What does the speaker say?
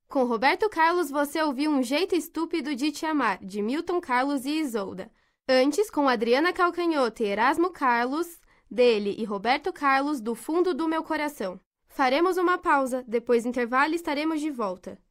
Com Roberto Carlos, você ouviu Um Jeito Estúpido de Te Amar, de Milton Carlos e Isolda. Antes, com Adriana Calcanhoto e Erasmo Carlos, dele e Roberto Carlos, Do Fundo do Meu Coração. Faremos uma pausa, depois do intervalo estaremos de volta.